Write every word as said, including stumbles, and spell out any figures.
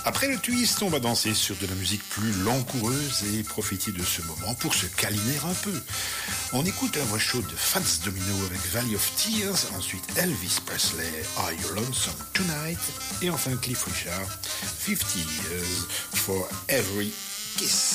Après le twist, on va danser sur de la musique plus langoureuse et profiter de ce moment pour se câliner un peu. On écoute la voix chaude de Fats Domino avec Valley of Tears, ensuite Elvis Presley, Are You Lonesome Tonight, et enfin Cliff Richard, fifty years for every kiss.